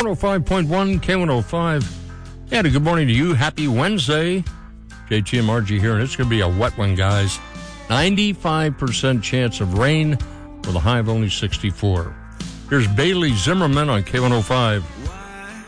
105.1 K105. And a good morning to you. Happy Wednesday. JT and Margie here, and it's going to be a wet one, guys. 95% chance of rain with a high of only 64. Here's Bailey Zimmerman on K105.